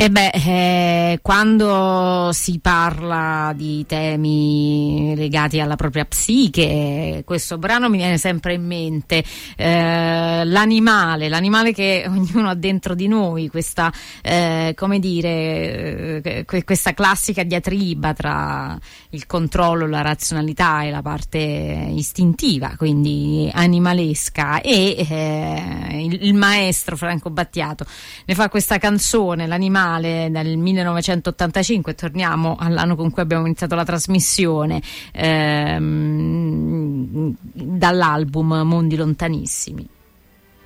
Quando si parla di temi legati alla propria psiche, questo brano mi viene sempre in mente, l'animale che ognuno ha dentro di noi, questa questa classica diatriba tra il controllo, la razionalità e la parte istintiva, quindi animalesca, e il maestro Franco Battiato ne fa questa canzone, L'animale, nel 1985. Torniamo all'anno con cui abbiamo iniziato la trasmissione, dall'album Mondi Lontanissimi.